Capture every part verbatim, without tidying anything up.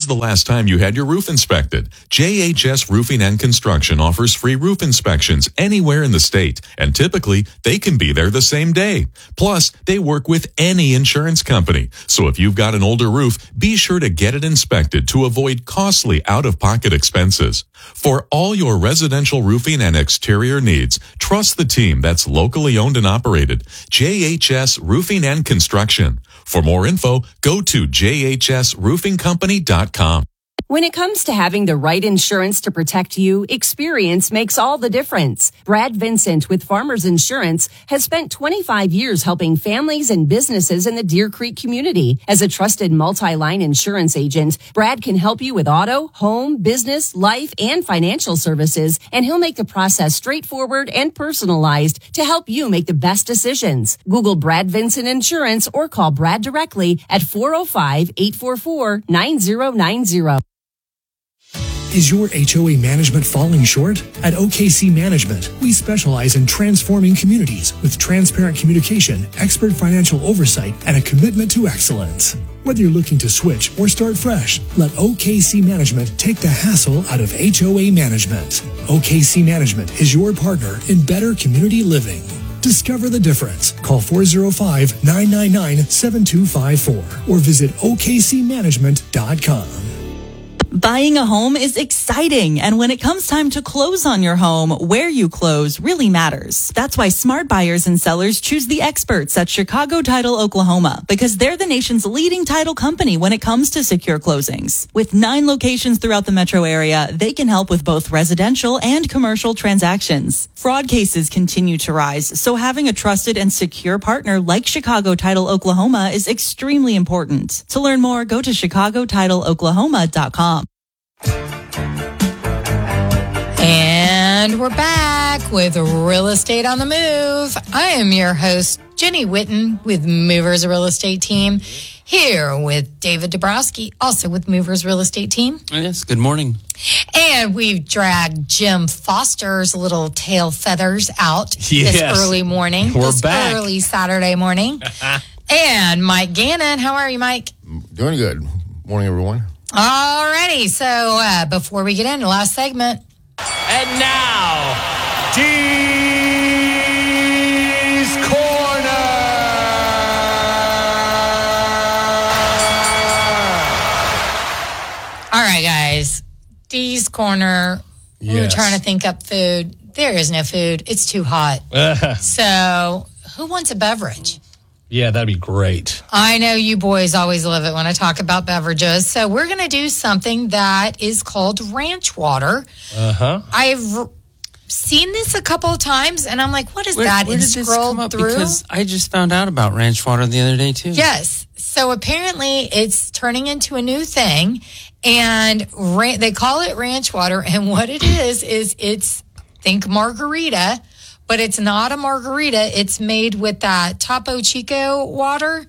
the last time you had your roof inspected? J H S Roofing and Construction offers free roof inspections anywhere in the state, and typically they can be there the same day. Plus, they work with any insurance company. So if you've got an older roof, be sure to get it inspected to avoid costly out-of-pocket expenses. For all your residential roofing and exterior needs, trust the team that's locally owned and operated. J H S Roofing and Construction. For more info, go to j h s roofing company dot com. When it comes to having the right insurance to protect you, experience makes all the difference. Brad Vincent with Farmers Insurance has spent twenty-five years helping families and businesses in the Deer Creek community. As a trusted multi-line insurance agent, Brad can help you with auto, home, business, life, and financial services, and he'll make the process straightforward and personalized to help you make the best decisions. Google Brad Vincent Insurance or call Brad directly at four oh five, eight four four, nine oh nine oh. Is your H O A management falling short? At O K C Management, we specialize in transforming communities with transparent communication, expert financial oversight, and a commitment to excellence. Whether you're looking to switch or start fresh, let O K C Management take the hassle out of H O A management. O K C Management is your partner in better community living. Discover the difference. Call four oh five, nine nine nine, seven two five four or visit o k c management dot com. Buying a home is exciting, and when it comes time to close on your home, where you close really matters. That's why smart buyers and sellers choose the experts at Chicago Title Oklahoma, because they're the nation's leading title company when it comes to secure closings. With nine locations throughout the metro area, they can help with both residential and commercial transactions. Fraud cases continue to rise, so having a trusted and secure partner like Chicago Title Oklahoma is extremely important. To learn more, go to chicago title oklahoma dot com. And we're back with Real Estate on the Move. I am your host, Jenny Whitten, with Movers Real Estate Team, here with David Dabrowski, also with Movers Real Estate Team. Yes, good morning. And we've dragged Jim Foster's little tail feathers out Yes. this early morning. We're this back. early Saturday morning. And Mike Gannon, how are you, Mike? Doing good. Morning, everyone. Alrighty, so uh, before we get into the last segment. And now, D's Corner. All right, guys. D's Corner. We were Yes. trying to think up food. There is no food. It's too hot. So, who wants a beverage? Yeah, that'd be great. I know you boys always love it when I talk about beverages. So we're going to do something that is called ranch water. Uh-huh. I've r- seen this a couple of times, and I'm like, what is Where, that? where and did this scrolled come up? through. Because I just found out about ranch water the other day, too. Yes. So apparently it's turning into a new thing, and ra- they call it ranch water. And what it is, is it's, think margarita, but it's not a margarita. It's made with that Topo Chico water,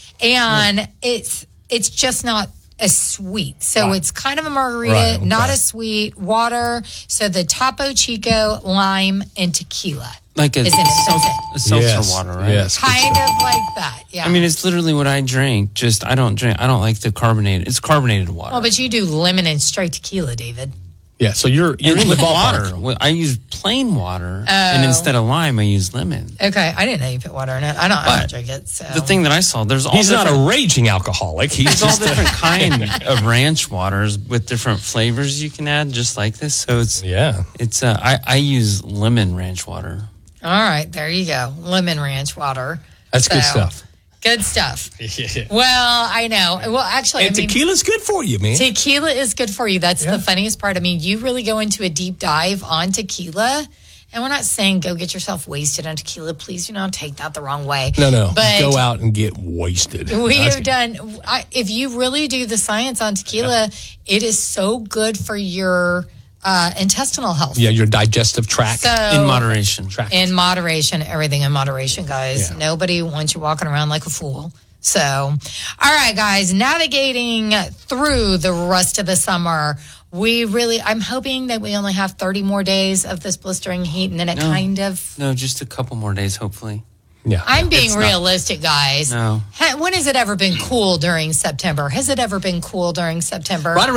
and mm. it's it's just not as sweet. So right. It's kind of a margarita, right, okay. Not as sweet water. So the Topo Chico, lime, and tequila. Like a, is in it. self, a seltzer yes. water, right? Yes. Kind of like that, yeah. I mean, it's literally what I drink. Just, I don't drink, I don't like the carbonated. It's carbonated water. Oh, but you do lemon and straight tequila, David. Yeah, so you're you're in the water. Well, I use plain water, oh. and instead of lime, I use lemon. Okay, I didn't know you put water in it. I don't, I don't drink it. So the thing that I saw, there's all he's not different- a raging alcoholic. He's There's just all different kind of ranch waters with different flavors you can add, just like this. So it's yeah, it's uh, I I use lemon ranch water. All right, there you go, lemon ranch water. That's so, good stuff. Good stuff. Yeah. Well, I know. Well, actually, and I mean, tequila's good for you, man. Tequila is good for you. That's yeah. the funniest part. I mean, you really go into a deep dive on tequila. And we're not saying go get yourself wasted on tequila. Please do not take that the wrong way. No, no. But go out and get wasted. We have done, I, if you really do the science on tequila, yeah. it is so good for your uh, intestinal health. Yeah, your digestive tract. So, in moderation. Tract. In moderation. Everything in moderation, guys. Yeah. Nobody wants you walking around like a fool. So, all right, guys, navigating through the rest of the summer. We really, I'm hoping that we only have thirty more days of this blistering heat, and then it no, kind of... No, just a couple more days, hopefully. Yeah. I'm being it's realistic, not, guys. No. Ha, when has it ever been cool during September? Has it ever been cool during September? Right